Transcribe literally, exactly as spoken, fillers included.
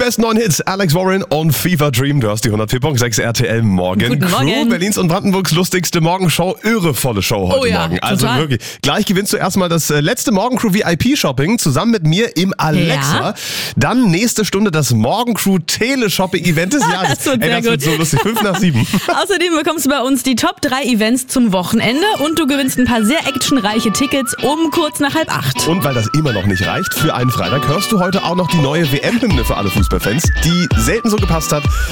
neuesten neuen Hits, Alex Warren und Fever Dream. Du hast die hundert vier Punkt sechs R T L Morgen Guten Crew, Morgen. Berlins und Brandenburgs lustigste Morgenshow. Irrevolle Show heute Oh ja, Morgen. Also total. wirklich. Gleich gewinnst du erstmal das äh, letzte Morgencrew V I P-Shopping zusammen mit mir im Alexa. Ja. Dann nächste Stunde das Morgencrew Teleshopping-Event des Jahres. Das wird Ey, sehr das wird gut. so lustig. Fünf nach sieben. Außerdem bekommst du bei uns die Top drei Events zum Wochenende und du gewinnst ein paar sehr actionreiche Tickets um kurz nach halb acht. Und weil das immer noch nicht reicht, für einen Freitag hörst du heute auch noch die neue W M-Hymne für alle Fußballfans, die selten so gepasst hat.